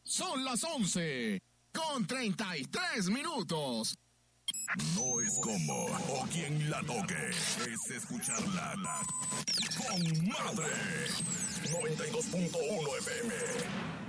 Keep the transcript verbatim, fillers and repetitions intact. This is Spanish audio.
Son las once con treinta y tres minutos. No es como o quien la toque, es escucharla con madre. noventa y dos punto uno F M.